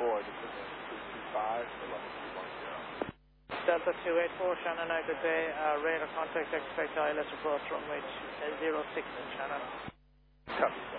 descending 225 for level 210. Delta 284, Shannon, good day. Radar contact, expect ILS approach runway 06 in Shannon. Copy.